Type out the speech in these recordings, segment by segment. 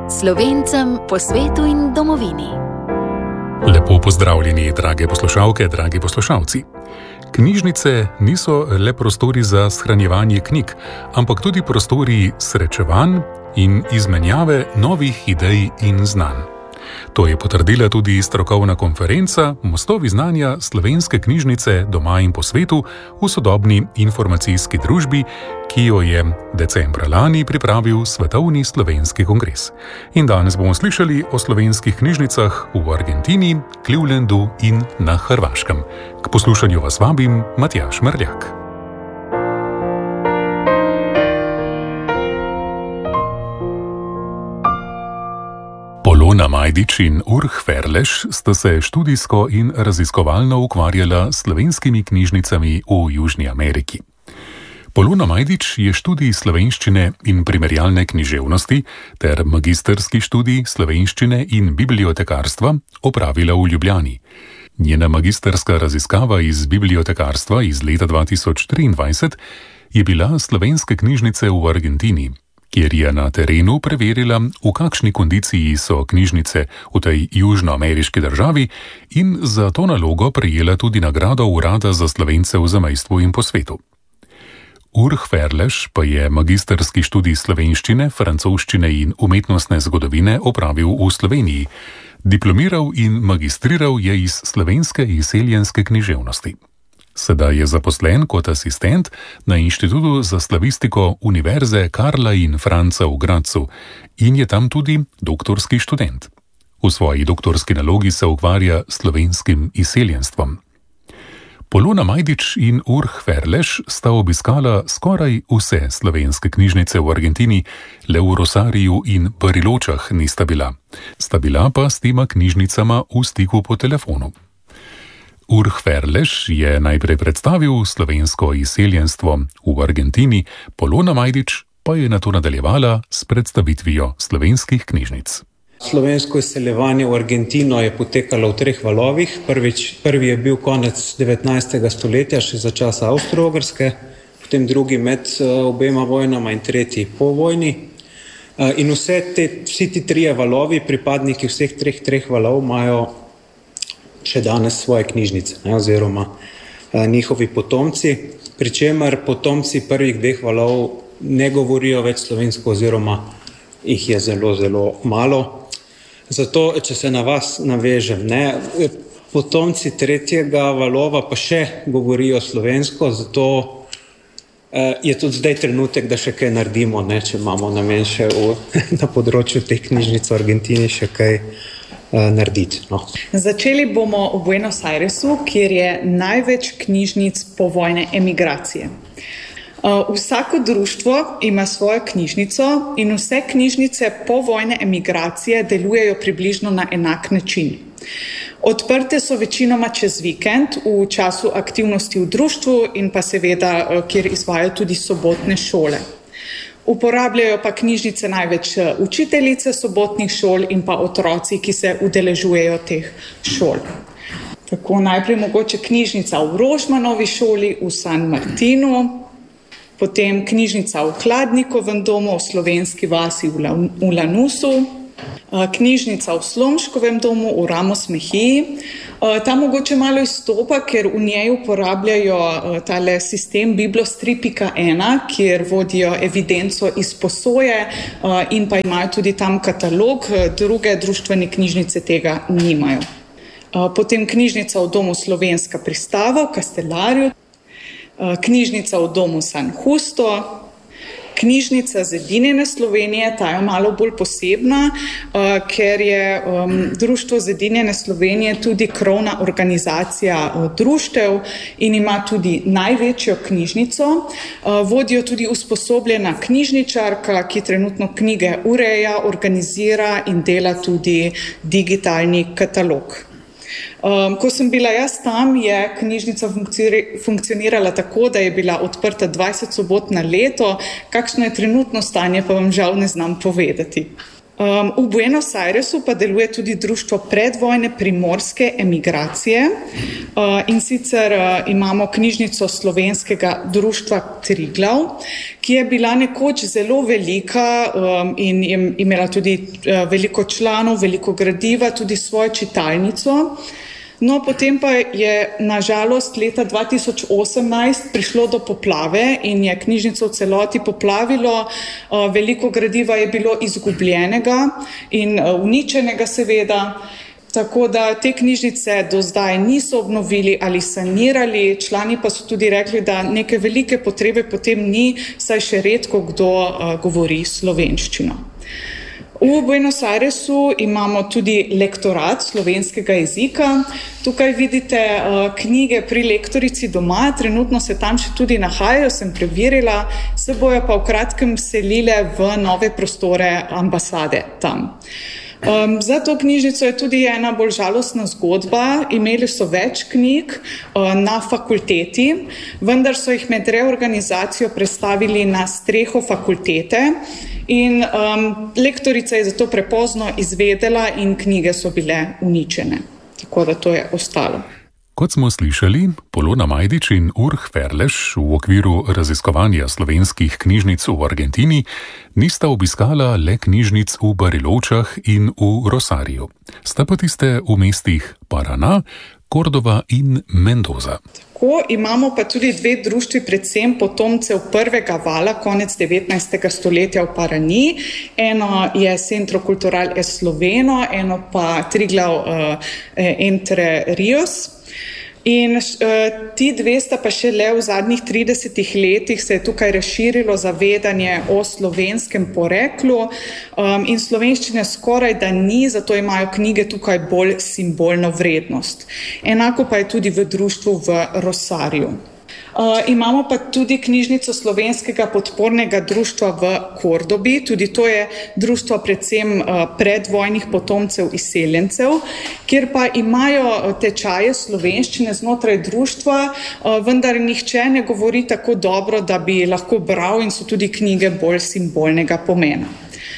Slovencem po svetu in domovini. Lepo pozdravljeni, drage poslušalke, dragi poslušalci. Knjižnice niso le prostori za shranjevanje knjig, ampak tudi prostori srečevanj in izmenjave novih idej in znanj. To je potrdila tudi strokovna konferenca Mostovi znanja slovenske knjižnice doma in po svetu v sodobni informacijski družbi, ki jo je decembra lani pripravil Svetovni slovenski kongres. In danes bomo slišali o slovenskih knjižnicah v Argentini, Clevelandu in na Hrvaškem. K poslušanju vas vabim Matjaž Mrljak. Polona Majdič in Urh Ferleš sta se študijsko in raziskovalno ukvarjala s slovenskimi knjižnicami v Južni Ameriki. Polona Majdič je študij slovenščine in primerjalne književnosti ter magistrski študij slovenščine in bibliotekarstva opravila v Ljubljani. Njena magistrska raziskava iz bibliotekarstva iz leta 2023 je bila slovenske knjižnice v Argentini, kjer je na terenu preverila, v kakšni kondiciji so knjižnice v tej južnoameriški državi in za to nalogo prejela tudi nagrado Urada za Slovence v zamejstvu in po svetu. Urh Ferleš pa je magistrski študij slovenščine, francoščine in umetnostne zgodovine opravil v Sloveniji. Diplomiral in magistriral je iz slovenske izseljenske književnosti. Sedaj je zaposlen kot asistent na Inštitutu za slavistiko Univerze Karla in Franca v Gradcu in je tam tudi doktorski študent. V svoji doktorski nalogi se ukvarja s slovenskim izseljenstvom. Polona Majdič in Urh Ferleš sta obiskala skoraj vse slovenske knjižnice v Argentini, le v Rosariju in Bariločah nista bila. Sta bila pa s tema knjižnicama v stiku po telefonu. Urh Ferleš je najprej predstavil slovensko izseljenstvo v Argentini, Polona Majdič pa je nato nadaljevala s predstavitvijo slovenskih knjižnic. Slovensko izseljevanje v Argentino je potekalo v 3 valovih. Prvi je bil konec 19. stoletja, še za časa Avstro-Ogrske, potem drugi med obema vojnama in tretji po vojni. In vsi ti 3 valovi, pripadniki vseh treh valov, imajo še danes svoje knjižnice, oziroma njihovi potomci, pri čemer potomci prvih 2 valov ne govorijo več slovensko oziroma jih je zelo, zelo malo. Zato, če se na vas navežem, potomci 3. valova pa še govorijo slovensko, zato je tudi zdaj trenutek, da še kaj naredimo, če imamo namen še na področju teh knjižnic v Argentini še kaj narediti. Začeli bomo v Buenos Airesu, kjer je največ knjižnic povojne emigracije. Vsako društvo ima svojo knjižnico in vse knjižnice povojne emigracije delujejo približno na enak način. Odprte so večinoma čez vikend, v času aktivnosti v društvu in pa seveda, kjer izvajajo tudi sobotne šole. Uporabljajo pa knjižnice največ učiteljice sobotnih šol in pa otroci, ki se udeležujejo teh šol. Tako najprej mogoče knjižnica v Rožmanovi šoli v San Martinu, potem knjižnica v Hladnikovem domu v Slovenski vasi v Lanusu, knjižnica v Slomškovem domu v Ramos Mejiji. Ta mogoče malo izstopa, ker v njej uporabljajo tale sistem Biblos 3.1, kjer vodijo evidenco izposoje in pa imajo tudi tam katalog, druge društvene knjižnice tega nimajo. Potem knjižnica v domu Slovenska pristava v Kastelarju, knjižnica v domu San Justo, knjižnica Zedinjene Slovenije, ta je malo bolj posebna, ker je Društvo Zedinjene Slovenije tudi krovna organizacija društev in ima tudi največjo knjižnico. Vodijo tudi usposobljena knjižničarka, ki trenutno knjige ureja, organizira in dela tudi digitalni katalog. Ko sem bila jaz tam, je knjižnica funkcionirala tako, da je bila odprta 20 sobot na leto. Kakšno je trenutno stanje, pa vam žal ne znam povedati. V Buenos Airesu pa deluje tudi društvo predvojne primorske emigracije in sicer imamo knjižnico slovenskega društva Triglav, ki je bila nekoč zelo velika in je imela tudi veliko članov, veliko gradiva, tudi svojo čitalnico. No, potem pa je nažalost leta 2018 prišlo do poplave in je knjižnico v celoti poplavilo. Veliko gradiva je bilo izgubljenega in uničenega seveda, tako da te knjižnice do zdaj niso obnovili ali sanirali. Člani pa so tudi rekli, da neke velike potrebe potem ni, saj še redko kdo govori slovenščino. V Buenos Airesu imamo tudi lektorat slovenskega jezika. Tukaj vidite knjige pri lektorici doma, trenutno se tam še tudi nahajajo, sem preverila, se bojo pa v kratkem selile v nove prostore ambasade tam. Za to knjižnico je tudi ena bolj žalostna zgodba. Imeli so več knjig na fakulteti, vendar so jih med reorganizacijo prestavili na streho fakultete in lektorica je zato prepozno izvedela in knjige so bile uničene. Tako da to je ostalo. Kot smo slišali, Polona Majdič in Urh Ferlež v okviru raziskovanja slovenskih knjižnic v Argentini nista obiskala le knjižnic v Bariločah in v Rosariju. Sta pa tiste v mestih Paraná, Córdoba in Mendoza. Tako imamo pa tudi dve društvi, predvsem potomcev prvega vala, konec 19. stoletja v Paraní. Eno je Centro Cultural Esloveno, eno pa Triglav Entre Rios. In ti dve sta pa šele v zadnjih 30 letih se je tukaj razširilo zavedanje o slovenskem poreklu in slovenščine skoraj da ni, zato imajo knjige tukaj bolj simbolno vrednost. Enako pa je tudi v društvu v Rosariju. Imamo pa tudi knjižnico slovenskega podpornega društva v Córdobi, tudi to je društvo predvsem predvojnih potomcev izseljencev, kjer pa imajo tečaje slovenščine znotraj društva, vendar nihče ne govori tako dobro, da bi lahko bral in so tudi knjige bolj simbolnega pomena.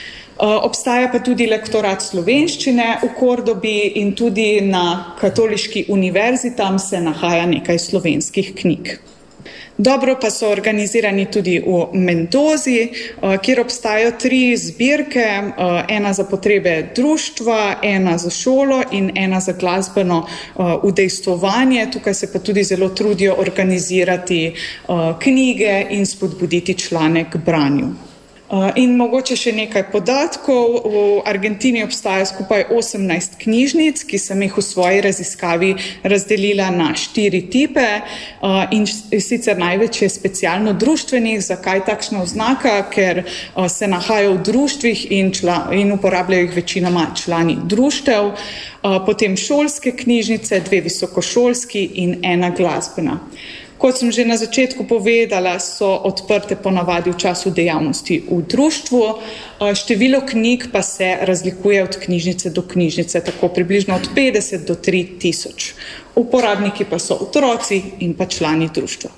Obstaja pa tudi lektorat slovenščine v Córdobi in tudi na Katoliški univerzi, tam se nahaja nekaj slovenskih knjig. Dobro pa so organizirani tudi v Mendozi, kjer obstajajo 3 zbirke, ena za potrebe društva, ena za šolo in ena za glasbeno udejstvovanje. Tukaj se pa tudi zelo trudijo organizirati knjige in spodbuditi člane k branju. In mogoče še nekaj podatkov. V Argentini obstaja skupaj 18 knjižnic, ki sem jih v svoji raziskavi razdelila na 4 tipe in sicer največ je specialno društvenih. Zakaj takšna oznaka? Ker se nahajajo v društvih in uporabljajo jih večinoma člani društev. Potem šolske knjižnice, 2 visokošolski in 1 glasbena. Kot sem že na začetku povedala, so odprte ponavadi v času dejavnosti v društvu. Število knjig pa se razlikuje od knjižnice do knjižnice, tako približno od 50 do 3000. Uporabniki pa so otroci in pa člani društva.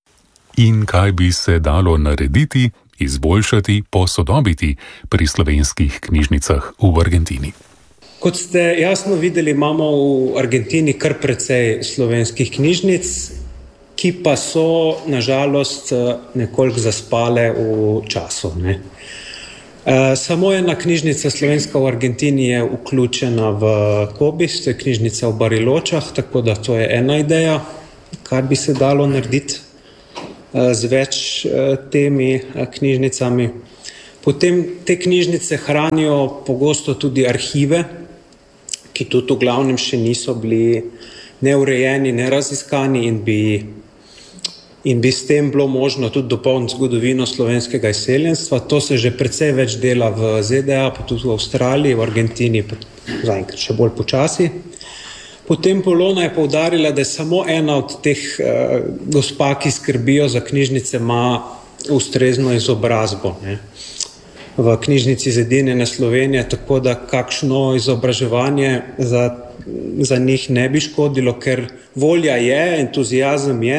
In kaj bi se dalo narediti, izboljšati, posodobiti pri slovenskih knjižnicah v Argentini? Kot ste jasno videli, imamo v Argentini kar precej slovenskih knjižnic, ki pa so nažalost nekoliko zaspale v času. Samo ena knjižnica slovenska v Argentini je vključena v Cobis, to je knjižnica v Bariločah, tako da to je ena ideja, kar bi se dalo narediti z več temi knjižnicami. Potem te knjižnice hranijo pogosto tudi arhive, ki tudi v glavnem še niso bili neurejeni, neraziskani in bi s tem bilo možno tudi dopolniti zgodovino slovenskega izseljenstva. To se že precej več dela v ZDA, pa tudi v Avstraliji, v Argentini, pa zaenkrat še bolj počasi. Potem Polona je poudarila, da je samo ena od teh gospa, ki skrbijo za knjižnice, ima ustrezno izobrazbo. V knjižnici Zedinjene Slovenije, tako da kakšno izobraževanje za njih ne bi škodilo, ker volja je, entuziazem je,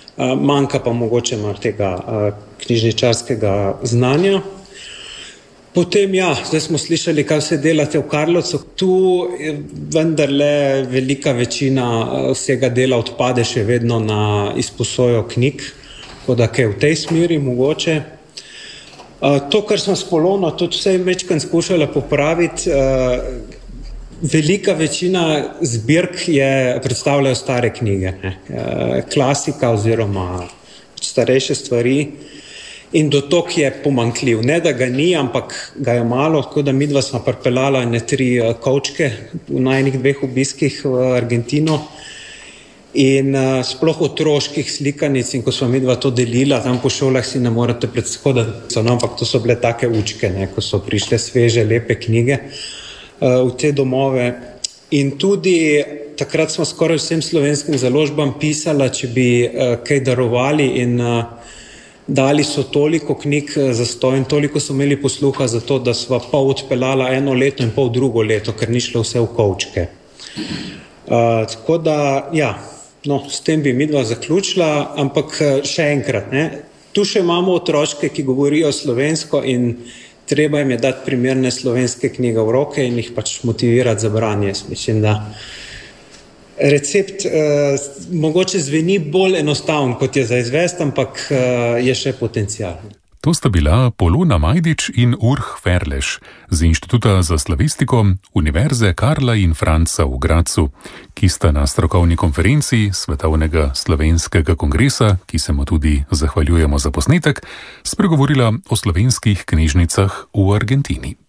manjka pa mogoče malo tega knjižničarskega znanja. Potem zdaj smo slišali, kaj vse delate v Karlovcu. Tu je vendarle velika večina vsega dela odpade še vedno na izposojo knjig, tako da kaj v tej smeri mogoče. To, kar smo s Polono tudi vse večkrat skušali popraviti, velika večina zbirk predstavljajo stare knjige, klasika oziroma starejše stvari. In dotok je pomanjkljiv. Ne, da ga ni, ampak ga je malo, tako da midva smo pripeljala 3 kovčke v najnih 2 obiskih v Argentino. In sploh otroških slikanic, in ko smo midva to delila, tam po šolah si ne morete predstavljati, ampak to so bile take učke, ko so prišle sveže, lepe knjige v te domove. In tudi takrat smo skoraj vsem slovenskim založbam pisala, če bi kaj darovali, in dali so toliko knjig za stoj in toliko so imeli posluha za to, da sva pol odpeljala 1 leto in pol drugo leto, ker ni šlo vse v kovčke. Tako da, s tem bi midva zaključila, ampak še enkrat, tu še imamo otročke, ki govorijo slovensko in treba jim je dati primerne slovenske knjige v roke in jih pač motivirati za branje. Mislim, da recept mogoče zveni bolj enostaven, kot je za izvest, ampak je še potencial. To sta bila Polona Majdič in Urh Ferlež z Inštituta za slavistiko Univerze Karla in Franca v Gradcu, ki sta na strokovni konferenci Svetovnega slovenskega kongresa, ki se mu tudi zahvaljujemo za posnetek, spregovorila o slovenskih knjižnicah v Argentini.